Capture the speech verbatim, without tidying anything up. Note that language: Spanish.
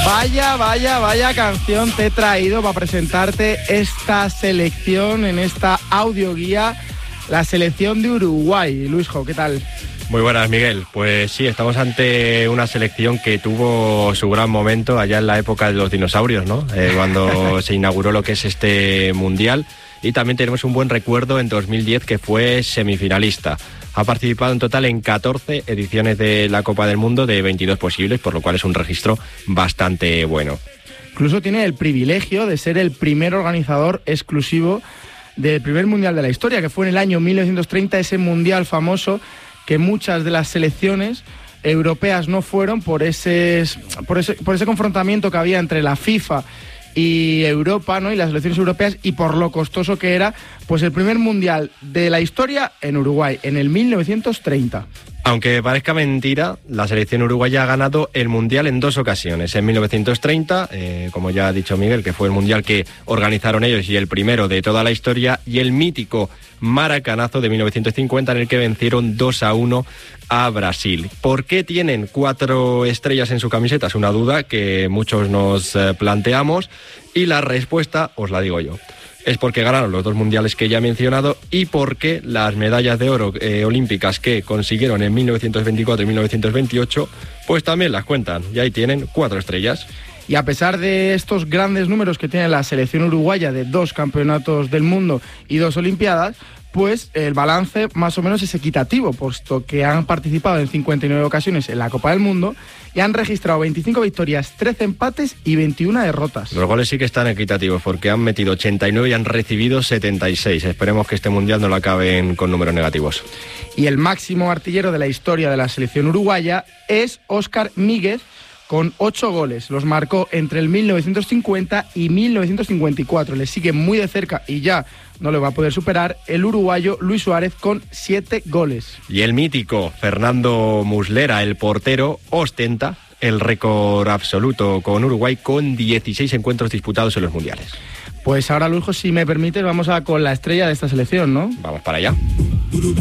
Vaya, vaya, vaya canción te he traído para presentarte esta selección en esta audioguía, la selección de Uruguay. Luisjo, ¿qué tal? Muy buenas, Miguel. Pues sí, estamos ante una selección que tuvo su gran momento allá en la época de los dinosaurios, ¿no? Eh, cuando se inauguró lo que es este mundial. Y también tenemos un buen recuerdo en dos mil diez, que fue semifinalista. Ha participado en total en catorce ediciones de la Copa del Mundo, de veintidós posibles, por lo cual es un registro bastante bueno. Incluso tiene el privilegio de ser el primer organizador exclusivo del primer mundial de la historia, que fue en el año mil novecientos treinta, ese mundial famoso que muchas de las selecciones europeas no fueron por ese, por ese, por ese confrontamiento que había entre la FIFA y Europa, ¿no? Y las selecciones europeas, y por lo costoso que era, pues el primer mundial de la historia en Uruguay, en el mil novecientos treinta. Aunque parezca mentira, la selección uruguaya ha ganado el mundial en dos ocasiones. En mil novecientos treinta, eh, como ya ha dicho Miguel, que fue el mundial que organizaron ellos y el primero de toda la historia, y el mítico Maracanazo de mil novecientos cincuenta, en el que vencieron dos a uno a Brasil. ¿Por qué tienen cuatro estrellas en su camiseta? Es una duda que muchos nos eh, planteamos, y la respuesta os la digo yo. Es porque ganaron los dos mundiales que ya he mencionado, y porque las medallas de oro eh, olímpicas que consiguieron en mil novecientos veinticuatro y mil novecientos veintiocho, pues también las cuentan, y ahí tienen cuatro estrellas. Y a pesar de estos grandes números que tiene la selección uruguaya, de dos campeonatos del mundo y dos olimpiadas, pues el balance más o menos es equitativo, puesto que han participado en cincuenta y nueve ocasiones en la Copa del Mundo y han registrado veinticinco victorias, trece empates y veintiuna derrotas. Los goles sí que están equitativos, porque han metido ochenta y nueve y han recibido setenta y seis. Esperemos que este mundial no lo acaben con números negativos. Y el máximo artillero de la historia de la selección uruguaya es Óscar Míguez, con ocho goles. Los marcó entre el mil novecientos cincuenta y mil novecientos cincuenta y cuatro. Le sigue muy de cerca, y ya no le va a poder superar, el uruguayo Luis Suárez, con siete goles. Y el mítico Fernando Muslera, el portero, ostenta el récord absoluto con Uruguay, con dieciséis encuentros disputados en los mundiales. Pues ahora, Lujo, si me permites, vamos a con la estrella de esta selección, ¿no? Vamos para allá.